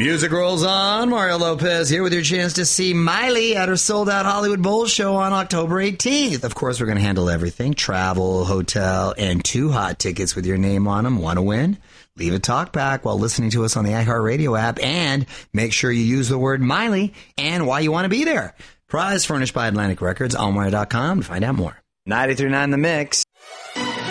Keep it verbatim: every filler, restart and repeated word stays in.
Music rolls on. Mario Lopez here with your chance to see Miley at her sold-out Hollywood Bowl show on October eighteenth. Of course, we're going to handle everything. Travel, hotel, and two hot tickets with your name on them. Want to win? Leave a talk back while listening to us on the iHeartRadio app, and make sure you use the word Miley and why you want to be there. Prize furnished by Atlantic Records, Almire dot com to find out more. ninety-three point nine The Mix.